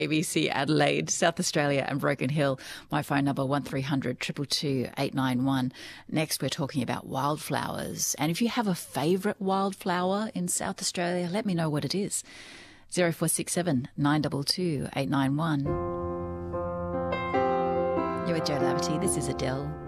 ABC Adelaide, South Australia and Broken Hill. My phone number 1300 222 891. Next, we're talking about wildflowers. And if you have a favourite wildflower in South Australia, let me know what it is. 0467 922 891. You're with Joe Laverty. This is Adele.